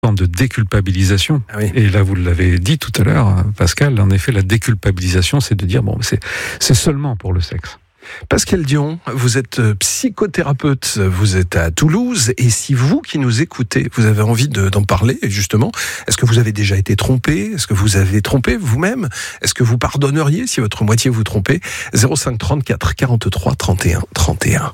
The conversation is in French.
forme de déculpabilisation. Ah oui. Et là, vous l'avez dit tout à l'heure, Pascal, en effet, la déculpabilisation, c'est de dire, bon, c'est seulement pour le sexe. Pascal Dion, vous êtes psychothérapeute, vous êtes à Toulouse, et si vous qui nous écoutez, vous avez envie d'en parler, justement, est-ce que vous avez déjà été trompé ? Est-ce que vous avez trompé vous-même ? Est-ce que vous pardonneriez si votre moitié vous trompait ? 05 34 43 31 31.